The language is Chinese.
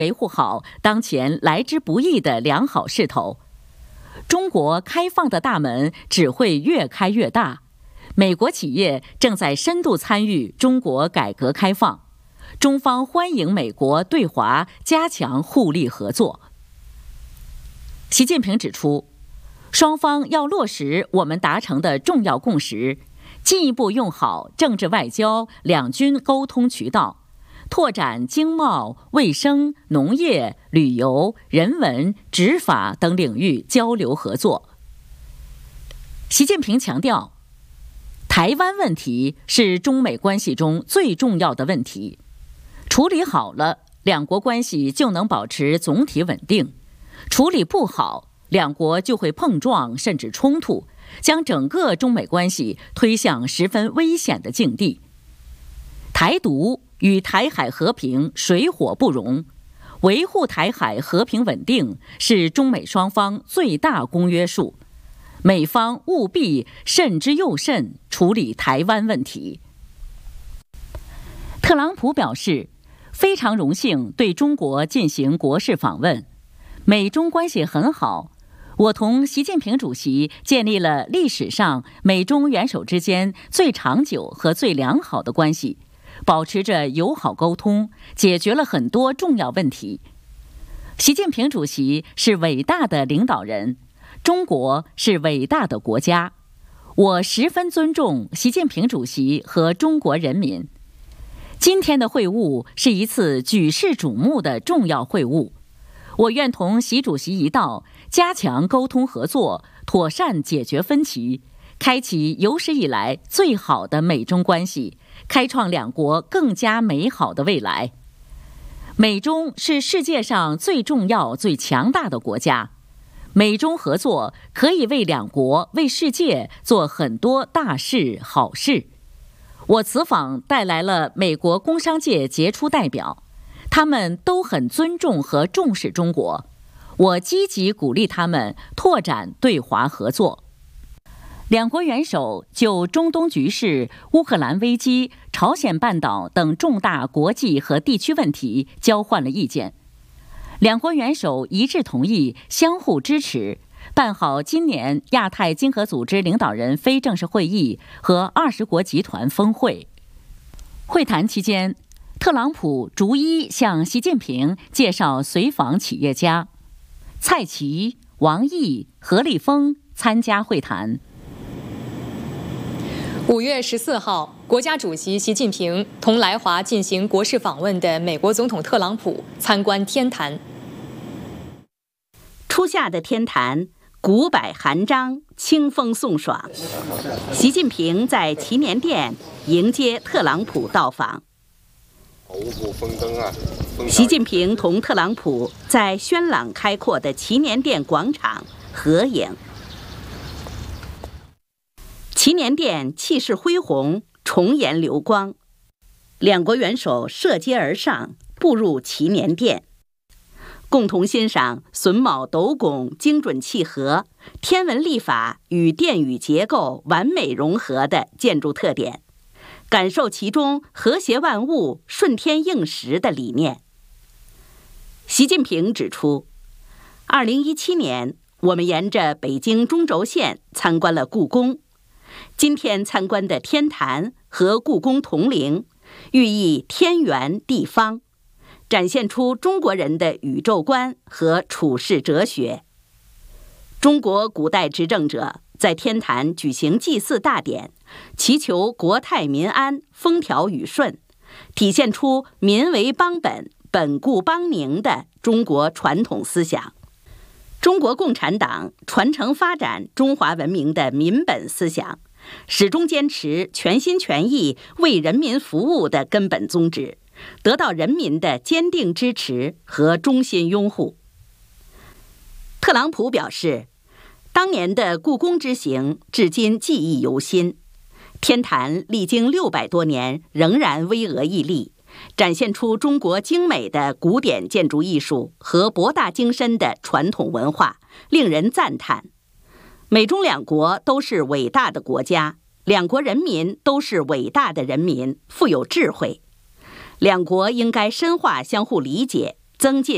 维护好当前来之不易的良好势头。中国开放的大门只会越开越大，美国企业正在深度参与中国改革开放，中方欢迎美国对华加强互利合作。习近平指出，双方要落实我们达成的重要共识，进一步用好政治外交两军沟通渠道，拓展经贸、卫生、农业、旅游、人文、执法等领域交流合作。习近平强调，台湾问题是中美关系中最重要的问题，处理好了，两国关系就能保持总体稳定；处理不好，两国就会碰撞甚至冲突，将整个中美关系推向十分危险的境地。台独与台海和平水火不容，维护台海和平稳定是中美双方最大公约数，美方务必慎之又慎处理台湾问题。特朗普表示，非常荣幸对中国进行国事访问，美中关系很好，我同习近平主席建立了历史上美中元首之间最长久和最良好的关系，保持着友好沟通，解决了很多重要问题。习近平主席是伟大的领导人，中国是伟大的国家，我十分尊重习近平主席和中国人民。今天的会晤是一次举世瞩目的重要会晤，我愿同习主席一道，加强沟通合作，妥善解决分歧，开启有史以来最好的美中关系，开创两国更加美好的未来。美中是世界上最重要、最强大的国家，美中合作可以为两国、为世界做很多大事、好事。我此访带来了美国工商界杰出代表，他们都很尊重和重视中国，我积极鼓励他们拓展对华合作。两国元首就中东局势、乌克兰危机、朝鲜半岛等重大国际和地区问题交换了意见。两国元首一致同意相互支持，办好今年亚太经合组织领导人非正式会议和20国集团峰会。会谈期间，特朗普逐一向习近平介绍随访企业家，蔡奇、王毅、何立峰参加会谈。 5月14号，国家主席习近平同来华进行国事访问的美国总统特朗普参观天坛。 初夏的天坛，古柏含章，清风送爽。习近平在祈年殿迎接特朗普到访。习近平同特朗普在轩朗开阔的祈年殿广场合影。祈年殿气势恢宏，重颜流光，两国元首涉阶而上，步入祈年殿，共同欣赏榫卯斗拱精准契合、天文历法与殿宇结构完美融合的建筑特点，感受其中和谐万物、顺天应时的理念。习近平指出，2017年我们沿着北京中轴线参观了故宫，今天参观的天坛和故宫同龄，寓意天圆地方，展现出中国人的宇宙观和处世哲学。中国古代执政者在天坛举行祭祀大典，祈求国泰民安、风调雨顺，体现出民为邦本、本固邦宁的中国传统思想。中国共产党传承发展中华文明的民本思想，始终坚持全心全意为人民服务的根本宗旨，得到人民的坚定支持和衷心拥护。特朗普表示，当年的故宫之行至今记忆犹新，天坛历经600多年仍然巍峨屹立，展现出中国精美的古典建筑艺术和博大精深的传统文化，令人赞叹。美中两国都是伟大的国家，两国人民都是伟大的人民，富有智慧。两国应该深化相互理解，增进